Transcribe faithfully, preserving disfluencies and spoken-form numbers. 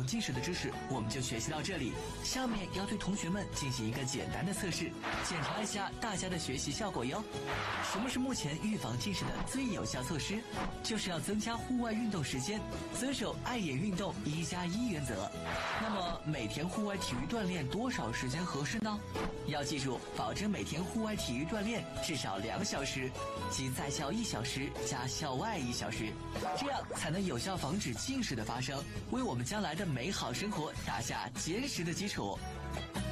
近视的知识我们就学习到这里。下面要对同学们进行一个简单的测试，检查一下大家的学习效果哟。什么是目前预防近视的最有效措施？就是要增加户外运动时间，遵守爱眼运动一加一原则。那么每天户外体育锻炼多少时间合适呢？要记住，保证每天户外体育锻炼至少两小时，即在校一小时加校外一小时，这样才能有效防止近视的发生，为我们将来的美好生活打下坚实的基础。